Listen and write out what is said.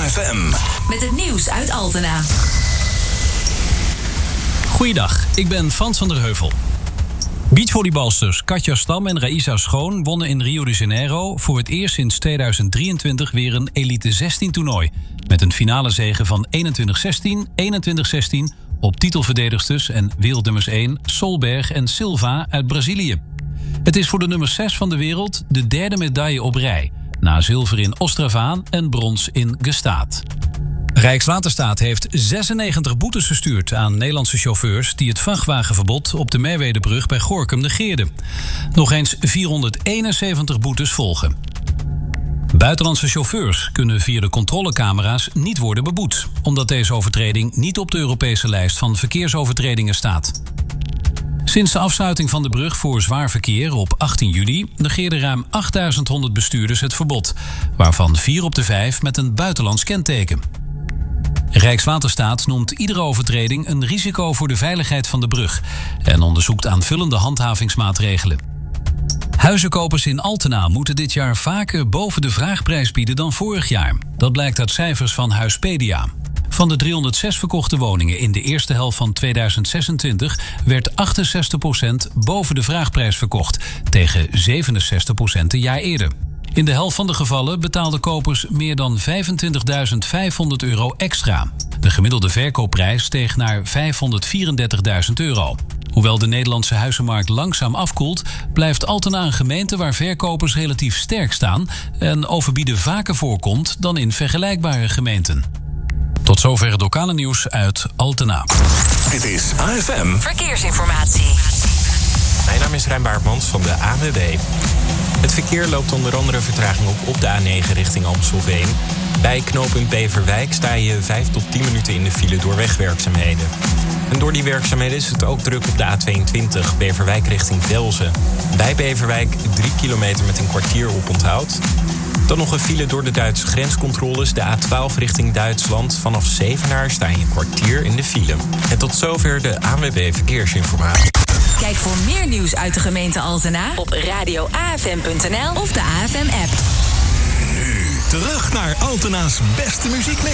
AFM. Met het nieuws uit Altena. Goeiedag, ik ben Frans van der Heuvel. Beachvolleybalsters Katja Stam en Raisa Schoon wonnen in Rio de Janeiro voor het eerst sinds 2023 weer een Elite 16 toernooi. Met een finale zege van 21-16, 21-16 op titelverdedigsters en wereldnummers 1 Solberg en Silva uit Brazilië. Het is voor de nummer 6 van de wereld de derde medaille op rij, na zilver in Ostravaan en brons in Gstaad. Rijkswaterstaat heeft 96 boetes gestuurd aan Nederlandse chauffeurs die het vrachtwagenverbod op de Merwedebrug bij Gorinchem negeerden. Nog eens 471 boetes volgen. Buitenlandse chauffeurs kunnen via de controlecamera's niet worden beboet, omdat deze overtreding niet op de Europese lijst van verkeersovertredingen staat. Sinds de afsluiting van de brug voor zwaar verkeer op 18 juli negeerden ruim 8100 bestuurders het verbod, waarvan 4 op de 5 met een buitenlands kenteken. Rijkswaterstaat noemt iedere overtreding een risico voor de veiligheid van de brug en onderzoekt aanvullende handhavingsmaatregelen. Huizenkopers in Altena moeten dit jaar vaker boven de vraagprijs bieden dan vorig jaar. Dat blijkt uit cijfers van Huispedia. Van de 306 verkochte woningen in de eerste helft van 2026 werd 68% boven de vraagprijs verkocht, tegen 67% een jaar eerder. In de helft van de gevallen betaalden kopers meer dan €25.500 extra. De gemiddelde verkoopprijs steeg naar €534.000. Hoewel de Nederlandse huizenmarkt langzaam afkoelt, blijft Altena een gemeente waar verkopers relatief sterk staan en overbieden vaker voorkomt dan in vergelijkbare gemeenten. Tot zover het lokale nieuws uit Altena. Dit is AFM Verkeersinformatie. Mijn naam is Rijn Baartmans van de ANWB. Het verkeer loopt onder andere vertraging op de A9 richting Amstelveen. Bij knooppunt Beverwijk sta je 5 tot 10 minuten in de file door wegwerkzaamheden. En door die werkzaamheden is het ook druk op de A22 Beverwijk richting Velzen. Bij Beverwijk 3 kilometer met een kwartier oponthoud. Dan nog een file door de Duitse grenscontroles, de A12 richting Duitsland. Vanaf Zevenaar sta je een kwartier in de file. En tot zover de ANWB Verkeersinformatie. Kijk voor meer nieuws uit de gemeente Altena op radioafm.nl of de AFM-app. Nu terug naar Altena's beste muziekmix.